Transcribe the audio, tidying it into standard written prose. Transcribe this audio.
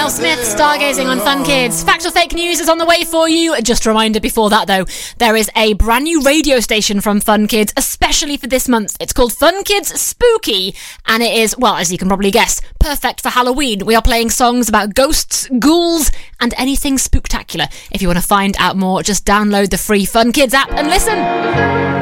Miles Smith, Stargazing on Fun Kids. Fact or Fake News is on the way for you. Just a reminder before that, though, there is a brand new radio station from Fun Kids, especially for this month. It's called Fun Kids Spooky, and it is, well, as you can probably guess, perfect for Halloween. We are playing songs about ghosts, ghouls, and anything spooktacular. If you want to find out more, just download the free Fun Kids app and listen.